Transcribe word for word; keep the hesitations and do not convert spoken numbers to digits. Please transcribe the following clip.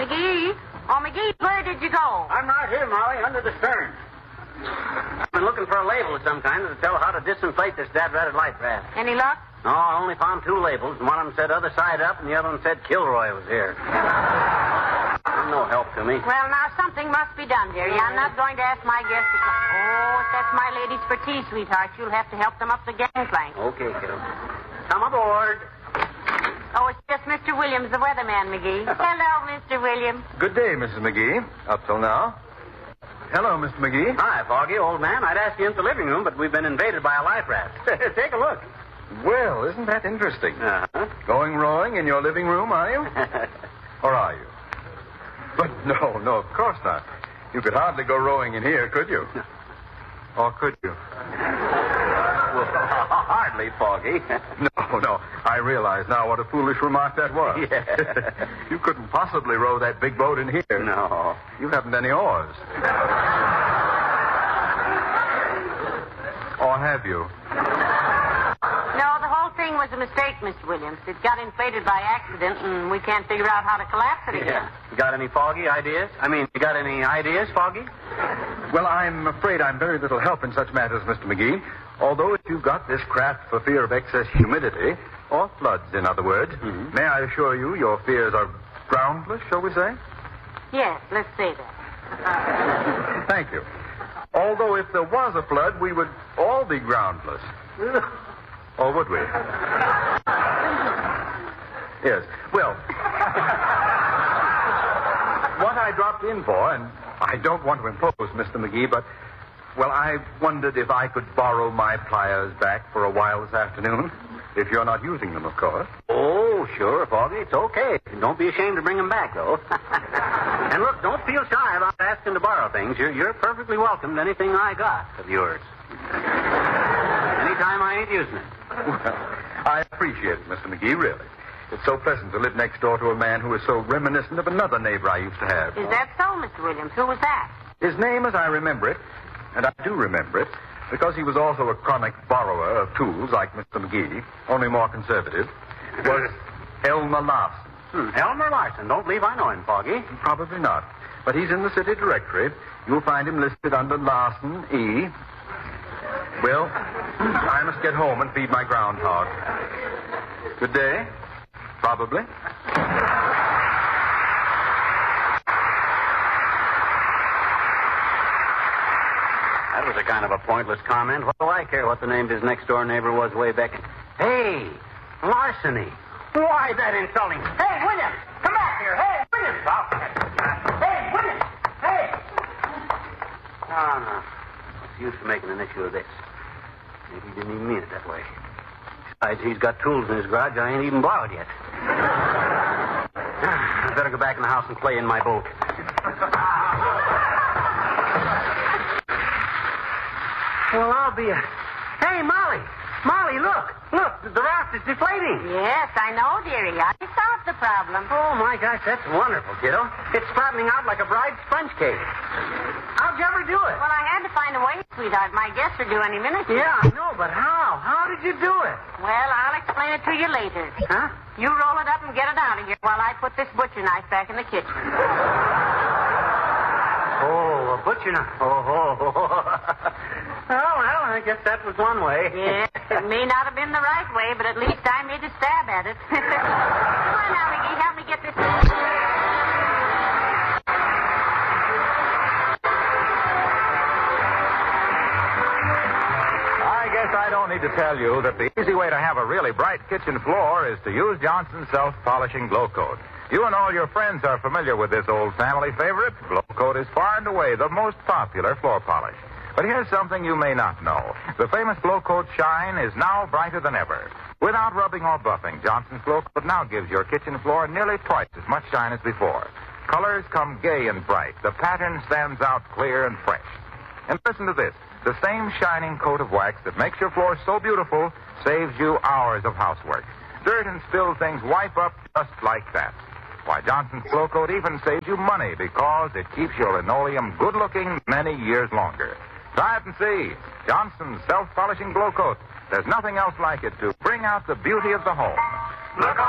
McGee? Oh, McGee, where did you go? I'm right here, Molly, under the stern. I've been looking for a label of some kind to tell how to disinflate this dad-ratted life raft. Any luck? No, I only found two labels, and one of them said other side up, and the other one said Kilroy was here. No help to me. Well, now, something must be done, dearie. I'm not going to ask my guests to come. Oh, if that's my ladies for tea, sweetheart, you'll have to help them up the gangplank. Okay, kiddo. Come aboard. Oh, it's just Mister Williams, the weatherman, McGee. Hello, Mister Williams. Good day, Missus McGee. Up till now. Hello, Mister McGee. Hi, Foggy, old man. I'd ask you into the living room, but we've been invaded by a life raft. Take a look. Well, isn't that interesting? Uh-huh. Going rowing in your living room, are you? Or are you? But no, no, of course not. You could hardly go rowing in here, could you? No. Or could you? Well, hardly, Foggy. No, no. I realize now what a foolish remark that was. Yeah. You couldn't possibly row that big boat in here. No. You haven't any oars. Or have you? No, the whole thing was a mistake, Mister Williams. It got inflated by accident, and we can't figure out how to collapse it again. Yeah. You got any Foggy ideas? I mean, you got any ideas, Foggy? Well, I'm afraid I'm very little help in such matters, Mister McGee. Although if you've got this craft for fear of excess humidity, or floods, in other words, Mm-hmm. may I assure you your fears are groundless, shall we say? Yes, let's say that. Thank you. Although if there was a flood, we would all be groundless. Or would we? Yes. Well, what I dropped in for, and I don't want to impose, Mister McGee, but, well, I wondered if I could borrow my pliers back for a while this afternoon. If you're not using them, of course. Oh, sure, Foggy. It's okay. Don't be ashamed to bring them back, though. And look, don't feel shy about asking to borrow things. You're, you're perfectly welcome to anything I got of yours. Anytime I ain't using it. Well, I appreciate it, Mister McGee, really. It's so pleasant to live next door to a man who is so reminiscent of another neighbor I used to have. Is that so, Mister Williams? Who was that? His name, as I remember it, and I do remember it, because he was also a chronic borrower of tools like Mister McGee, only more conservative, was Elmer Larson. Hmm, Elmer Larson. Don't believe I know him, Foggy. Probably not. But he's in the city directory. You'll find him listed under Larson E. Well, I must get home and feed my groundhog. Good day. Probably. That was a kind of a pointless comment. What do I care what the name of his next-door neighbor was way back in... Hey, larceny. Why, that insulting... Hey, Williams, come back here. Hey, Williams. Hey, Williams. Hey. Oh, no. What's the use of making an issue of this? Maybe he didn't even mean it that way. Besides, he's got tools in his garage I ain't even borrowed yet. I better go back in the house and play in my boat. Well, I'll be a... Hey, Molly. Molly, look. Look, the raft is deflating. Yes, I know, dearie. I solved the problem. Oh, my gosh, that's wonderful, kiddo. It's flattening out like a bride's sponge cake. How'd you ever do it? Well, I had to find a way, sweetheart. My guests are due any minute. Yeah, I know, but how? How did you do it? Well, I'll explain it to you later. Huh? You roll it up and get it out of here while I put this butcher knife back in the kitchen. Oh, a butcher knife. Oh, oh, oh. Oh, well, I guess that was one way. Yes, it may not have been the right way, but at least I made a stab at it. Come on now, McGee, help me get this... I guess I don't need to tell you that the easy way to have a really bright kitchen floor is to use Johnson's Self-Polishing Glow Coat. You and all your friends are familiar with this old family favorite. Glow Coat is far and away the most popular floor polish. But here's something you may not know. The famous Glow Coat shine is now brighter than ever. Without rubbing or buffing, Johnson's Glow Coat now gives your kitchen floor nearly twice as much shine as before. Colors come gay and bright. The pattern stands out clear and fresh. And listen to this. The same shining coat of wax that makes your floor so beautiful saves you hours of housework. Dirt and spilled things wipe up just like that. Why, Johnson's Glow Coat even saves you money because it keeps your linoleum good-looking many years longer. Try it and see. Johnson's Self-Polishing Glow Coat. There's nothing else like it to bring out the beauty of the home. Look